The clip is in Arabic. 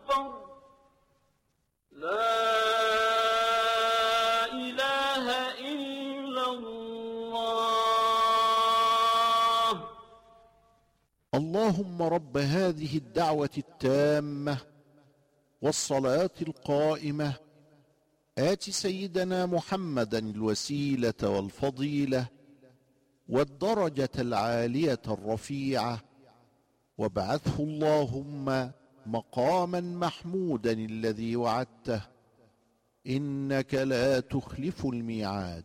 أكبر. لا إله إلا الله. اللهم رب هذه الدعوة التامة والصلاة القائمة آت سيدنا محمدا الوسيلة والفضيلة والدرجة العالية الرفيعة، وابعثه اللهم مقاما محمودا الذي وعدته، إنك لا تخلف الميعاد.